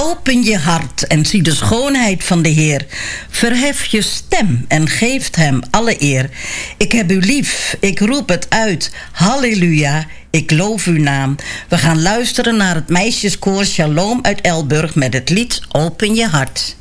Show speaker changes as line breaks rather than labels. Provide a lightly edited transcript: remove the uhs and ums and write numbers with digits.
Open je hart en zie de schoonheid van de Heer. Verhef je stem en geef hem alle eer. Ik heb u lief, ik roep het uit. Halleluja, ik loof uw naam. We gaan luisteren naar het meisjeskoor Shalom uit Elburg met het lied Open je hart.